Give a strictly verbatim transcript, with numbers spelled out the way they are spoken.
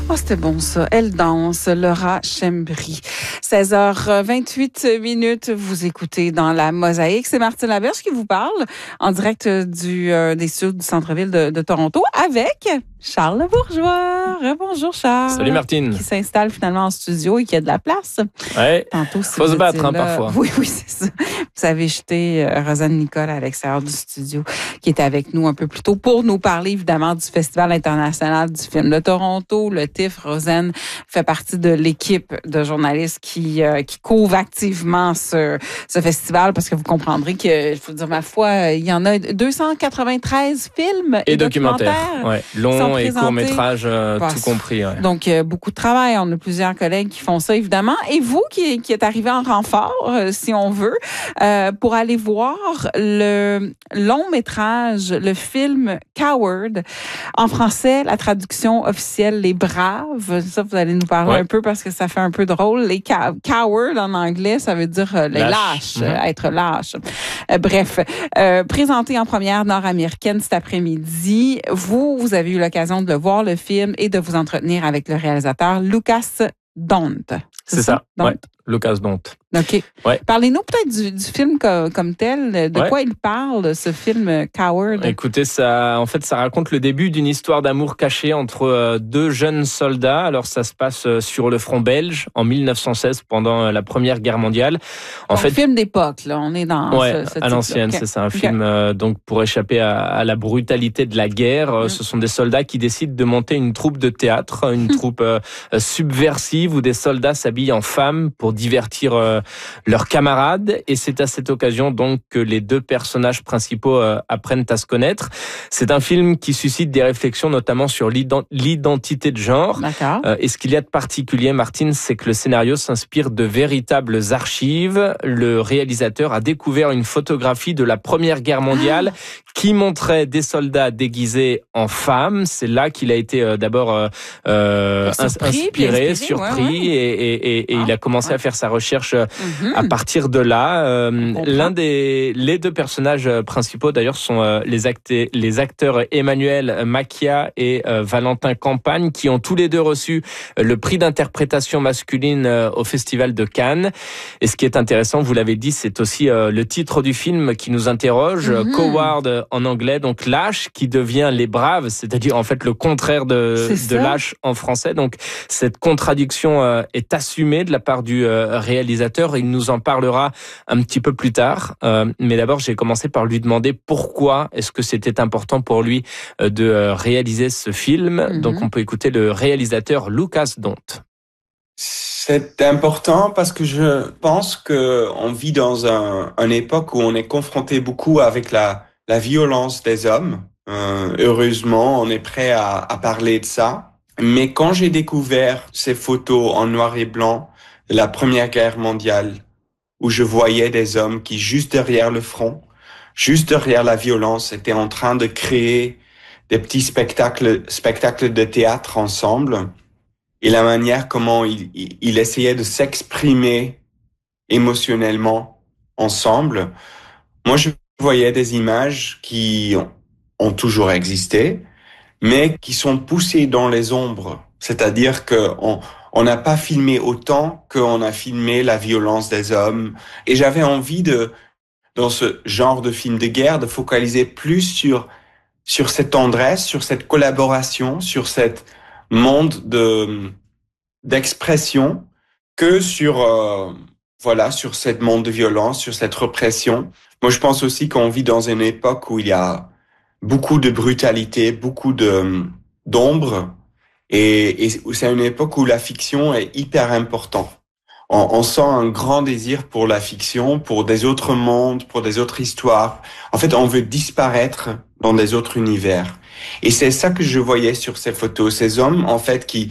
Oh, c'était bon ça. Elle danse, Laura Chembry. seize heures vingt-huit minutes, vous écoutez dans la Mosaïque. C'est Martine Laberge qui vous parle en direct du, euh, des studios du centre-ville de, de Toronto avec Charles Le Bourgeois. Bonjour Charles. Salut Martine. Qui s'installe finalement en studio et qui a de la place. Ouais. Tantôt, si faut se battre hein, parfois. Oui, oui, c'est ça. Vous avez jeté euh, Rosanne Nicole à l'extérieur du studio qui était avec nous un peu plus tôt pour nous parler évidemment du Festival international du film de Toronto. Le T I F, Rosanne fait partie de l'équipe de journalistes qui euh, qui couvre activement ce, ce festival parce que vous comprendrez que, je veux dire, ma foi, il y en a deux cent quatre-vingt-treize films et, et documentaires, documentaires ouais, longs et courts-métrages, euh, bah, tout compris. Ouais. Donc, euh, beaucoup de travail. On a plusieurs collègues qui font ça, évidemment. Et vous, qui, qui êtes arrivé en renfort, euh, si on veut, euh, pour aller voir le long-métrage, le film Coward. En français, la traduction officielle, Les Braves. Ça, vous allez nous parler ouais. un peu parce que ça fait un peu drôle. Les cow- Coward, en anglais, ça veut dire euh, les lâches, lâches mm-hmm. euh, être lâche. Euh, bref, euh, présenté en première nord-américaine cet après-midi. Vous, vous avez eu l'occasion de le voir, le film, et de vous entretenir avec le réalisateur Lucas Dont. C'est, c'est ça, ça? Ouais. Lucas Dont. OK. Ouais. Parlez-nous peut-être du, du film comme, comme tel. De ouais. quoi il parle, ce film Coward? Écoutez, ça, en fait, ça raconte le début d'une histoire d'amour cachée entre euh, deux jeunes soldats. Alors, ça se passe euh, sur le front belge en mille neuf cent seize pendant euh, la Première Guerre mondiale. En un fait, film d'époque, là. On est dans ouais, ce, ce à l'ancienne, okay. c'est ça. Un okay. film euh, donc pour échapper à, à la brutalité de la guerre. Euh, mm. Ce sont des soldats qui décident de monter une troupe de théâtre, une troupe euh, subversive où des soldats s'habillent en femmes pour divertir euh, leurs camarades, et c'est à cette occasion donc que les deux personnages principaux euh, apprennent à se connaître. C'est un film qui suscite des réflexions notamment sur l'ident- l'identité de genre. D'accord. Euh, et ce qu'il y a de particulier, Martine, c'est que le scénario s'inspire de véritables archives. Le réalisateur a découvert une photographie de la Première Guerre mondiale ah. qui montrait des soldats déguisés en femmes. C'est là qu'il a été euh, d'abord euh, euh, surpris, inspiré, inspiré, surpris, ouais, ouais. et, et, et, et ah. il a commencé ouais. à faire sa recherche mm-hmm. à partir de là. Euh, l'un des les deux personnages principaux d'ailleurs sont euh, les, acte- les acteurs Emmanuel Macchia et euh, Valentin Campagne, qui ont tous les deux reçu le prix d'interprétation masculine euh, au Festival de Cannes. Et ce qui est intéressant, vous l'avez dit, c'est aussi euh, le titre du film qui nous interroge, mm-hmm. Coward en anglais, donc lâche, qui devient les braves, c'est-à-dire en fait le contraire de, de lâche en français. Donc cette contradiction euh, est assumée de la part du euh, réalisateur. Il nous en parlera un petit peu plus tard. Euh, mais d'abord, j'ai commencé par lui demander pourquoi est-ce que c'était important pour lui euh, de euh, réaliser ce film. Mm-hmm. Donc, on peut écouter le réalisateur Lucas Dont. C'est important parce que je pense que on vit dans un, une époque où on est confronté beaucoup avec la, la violence des hommes. Euh, heureusement, on est prêt à, à parler de ça. Mais quand j'ai découvert ces photos en noir et blanc de la Première Guerre mondiale, où je voyais des hommes qui, juste derrière le front, juste derrière la violence, étaient en train de créer des petits spectacles, spectacles de théâtre ensemble, et la manière comment ils, ils, ils essayaient de s'exprimer émotionnellement ensemble. Moi, je voyais des images qui ont, ont toujours existé, mais qui sont poussées dans les ombres. C'est-à-dire que on, on n'a pas filmé autant qu'on a filmé la violence des hommes. Et j'avais envie de, dans ce genre de film de guerre, de focaliser plus sur, sur cette tendresse, sur cette collaboration, sur cet monde de, d'expression, que sur, euh, voilà, sur cette monde de violence, sur cette répression. Moi, je pense aussi qu'on vit dans une époque où il y a beaucoup de brutalité, beaucoup de, d'ombre. Et, et c'est une époque où la fiction est hyper importante. On, on sent un grand désir pour la fiction, pour des autres mondes, pour des autres histoires. En fait, on veut disparaître dans des autres univers. Et c'est ça que je voyais sur ces photos. Ces hommes, en fait, qui,